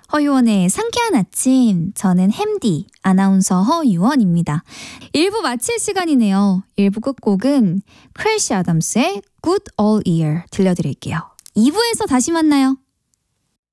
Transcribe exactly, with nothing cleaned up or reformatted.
허유원의 상쾌한 아침, 저는 햄디 아나운서 허유원입니다. 일 부 마칠 시간이네요. 일 부 끝곡은 크래시 아담스의 Good All Year 들려드릴게요. 이 부에서 다시 만나요.